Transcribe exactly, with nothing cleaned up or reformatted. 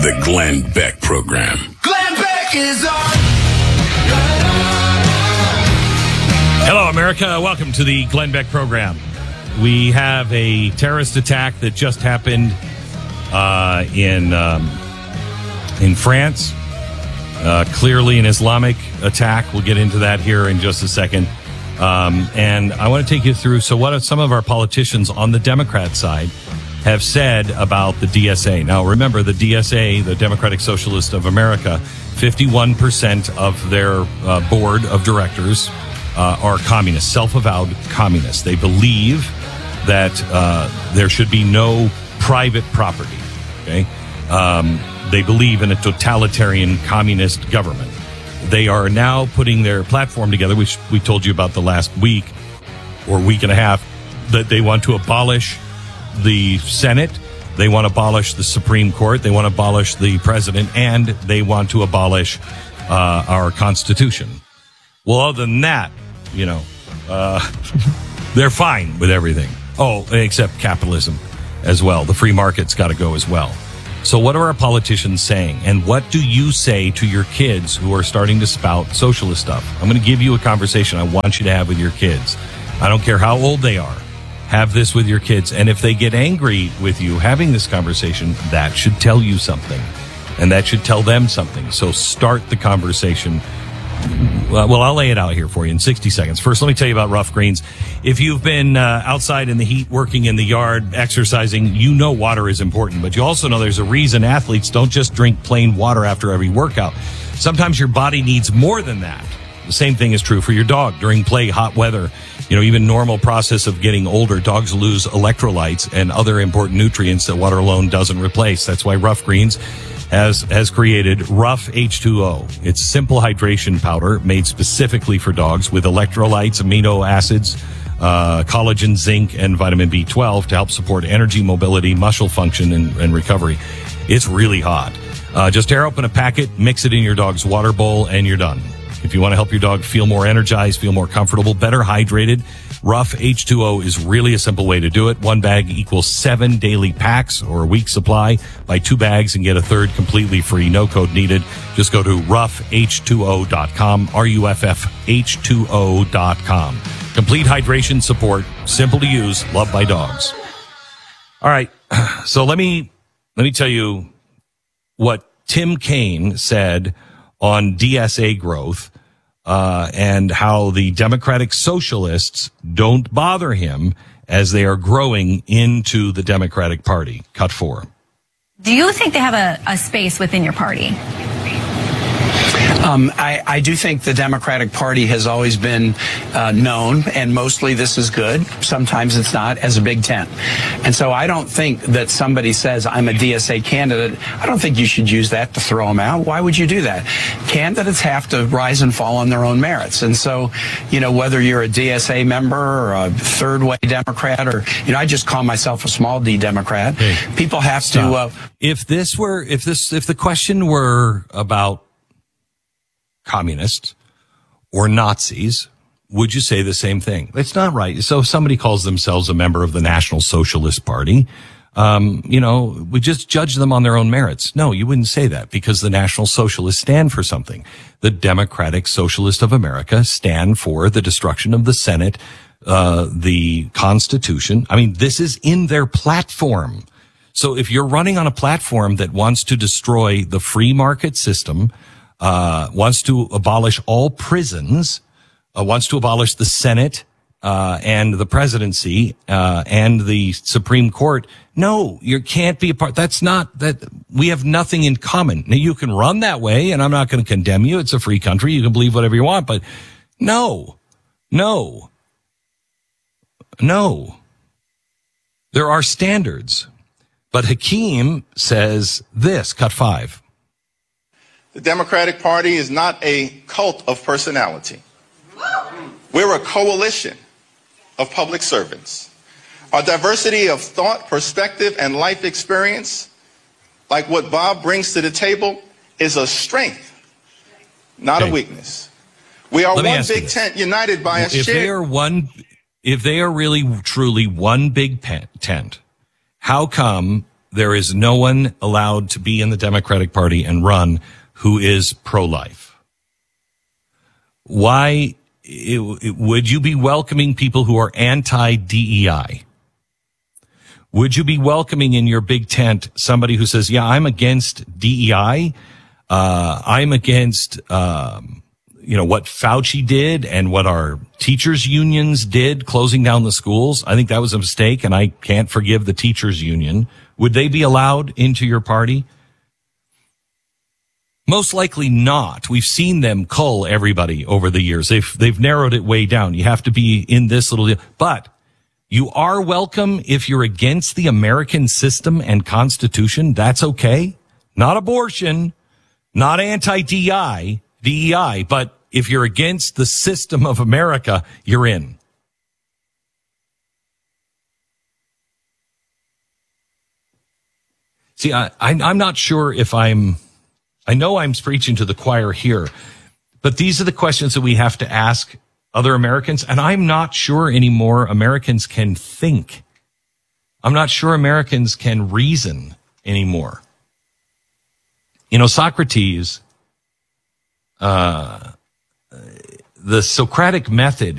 The Glenn Beck Program. Glenn Beck is on. Hello, America. Welcome to the Glenn Beck Program. We have a terrorist attack that just happened uh, in um, in France. Uh, clearly an Islamic attack. We'll get into that here in just a second. Um, and I want to take you through, so what some of our politicians on the Democrat side have said about the D S A. Now, remember, the D S A, the Democratic Socialists of America, fifty-one percent of their uh, board of directors uh, are communists, self-avowed communists. They believe that uh, there should be no private property, okay? Um, they believe in a totalitarian communist government. They are now putting their platform together, which we told you about the last week or week and a half, that they want to abolish the Senate, they want to abolish the Supreme Court, they want to abolish the president, and they want to abolish uh, our Constitution. Well, other than that, you know, uh, they're fine with everything. Oh, except capitalism as well. The free market's got to go as well. So what are our politicians saying? And what do you say to your kids who are starting to spout socialist stuff? I'm going to give you a conversation I want you to have with your kids. I don't care how old they are. Have this with your kids. And if they get angry with you having this conversation, that should tell you something. And that should tell them something. So start the conversation. Well, I'll lay it out here for you in sixty seconds. First, let me tell you about Rough Greens. If you've been uh, outside in the heat, working in the yard, exercising, you know water is important. But you also know there's a reason athletes don't just drink plain water after every workout. Sometimes your body needs more than that. The same thing is true for your dog. During play, hot weather, you know, even normal process of getting older, dogs lose electrolytes and other important nutrients that water alone doesn't replace. That's why Rough Greens has has created Rough H two O. It's simple hydration powder made specifically for dogs with electrolytes, amino acids, uh, collagen, zinc, and vitamin B twelve to help support energy, mobility, muscle function, and, and recovery. It's really hot. Uh, just tear open a packet, mix it in your dog's water bowl, and you're done. If you want to help your dog feel more energized, feel more comfortable, better hydrated, Rough H two O is really a simple way to do it. One bag equals seven daily packs or a week supply. Buy two bags and get a third completely free. No code needed. Just go to rough h two o dot com, R U F F H two O dot com. Complete hydration support, simple to use, loved by dogs. All right, so let me let me tell you what Tim Kaine said on D S A growth. Uh, and how the Democratic Socialists don't bother him as they are growing into the Democratic Party. Cut four. Do you think they have a, a space within your party? Um, I, I do think the Democratic Party has always been uh, known, and mostly this is good. Sometimes it's not, as a big tent. And so I don't think that somebody says, I'm a D S A candidate. I don't think you should use that to throw them out. Why would you do that? Candidates have to rise and fall on their own merits. And so, you know, whether you're a D S A member or a third-way Democrat or, you know, I just call myself a small D Democrat. Hey, people have stop. to... Uh, if this were, if this, if the question were about communists or Nazis, would you say the same thing? It's not right. So if somebody calls themselves a member of the National Socialist Party, um, you know, we just judge them on their own merits. No, you wouldn't say that, because the National Socialists stand for something. The Democratic Socialists of America stand for the destruction of the Senate, uh, the Constitution. I mean, this is in their platform. So if you're running on a platform that wants to destroy the free market system, Uh, wants to abolish all prisons, uh, wants to abolish the Senate, uh, and the presidency, uh, and the Supreme Court. No, you can't be a part. That's not that. We have nothing in common. Now, you can run that way, and I'm not going to condemn you. It's a free country. You can believe whatever you want, but no, no, no. There are standards. But Hakeem says this, cut five. The Democratic Party is not a cult of personality. We're a coalition of public servants. Our diversity of thought, perspective, and life experience, like what Bob brings to the table, is a strength, not okay. a weakness. We are Let one big tent united by a if shared... They are one, if they are really, truly one big tent, how come there is no one allowed to be in the Democratic Party and run who is pro-life. Why it, it, would you be welcoming people who are anti-D E I? Would you be welcoming in your big tent somebody who says, yeah, I'm against D E I, uh, I'm against, um, you know, what Fauci did and what our teachers unions did, closing down the schools? I think that was a mistake, and I can't forgive the teachers union. Would they be allowed into your party? Most likely not. We've seen them cull everybody over the years. They've, they've narrowed it way down. You have to be in this little deal. But you are welcome if you're against the American system and Constitution. That's okay. Not abortion, not anti-D E I, D E I, but if you're against the system of America, you're in. See, I, I, I'm not sure if I'm, I know I'm preaching to the choir here, but these are the questions that we have to ask other Americans, and I'm not sure anymore Americans can think. I'm not sure Americans can reason anymore. You know, Socrates, uh, the Socratic method